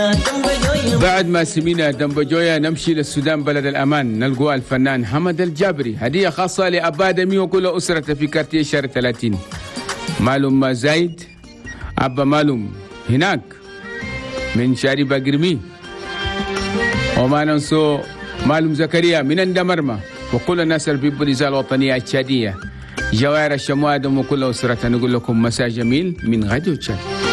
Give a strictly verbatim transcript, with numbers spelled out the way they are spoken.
بعد ما سمينا دمبجويا نمشي للسودان بلد الأمان، نلقوا الفنان حمد الجابري، هدية خاصة لأبادمي وكل أسرة في كارتيه شهر ثلاثين. معلوم ما زايد أبا معلوم هناك من شاري باقرمي، وما ننسو معلوم زكريا من اندمرمة، وكل الناس اللي بيبوا الرسالة الوطنية التشادية، جواهر الشموادم وكل أسرة. نقول لكم مساء جميل من غاديو تشاد.